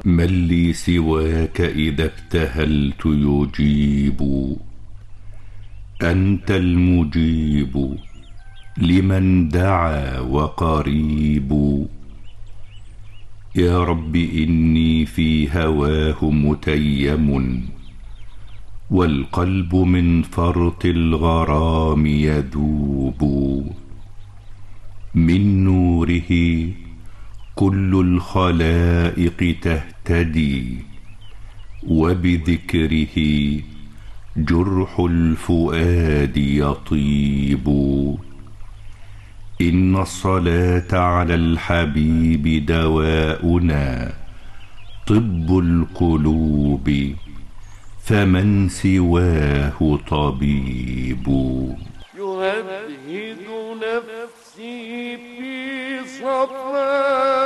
من لي سواك إذا ابتهلت يجيب. أنت المجيب لمن دعا وقريب. يا رب إني في هواه متيم، والقلب من فرط الغرام يذوب. من نوره كل الخلائق تهتدي، وبذكره جرح الفؤاد يطيب. إن الصلاة على الحبيب دواؤنا، طب القلوب، فمن سواه طبيب. يهدهد نفسي في صفا